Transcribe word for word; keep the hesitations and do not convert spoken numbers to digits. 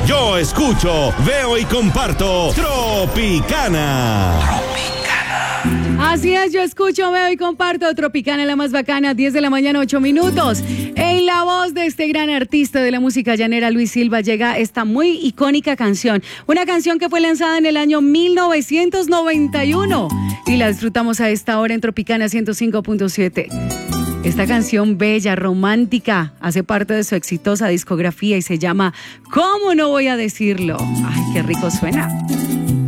Yo escucho, veo y comparto Tropicana. Así es, yo escucho, veo y comparto Tropicana, la más bacana, diez de la mañana, ocho minutos. En la voz de este gran artista de la música llanera, Luis Silva, llega esta muy icónica canción. Una canción que fue lanzada en el año mil novecientos noventa y uno y la disfrutamos a esta hora en Tropicana ciento cinco punto siete. Esta canción bella, romántica, hace parte de su exitosa discografía y se llama ¿Cómo no voy a decirlo? Ay, qué rico suena.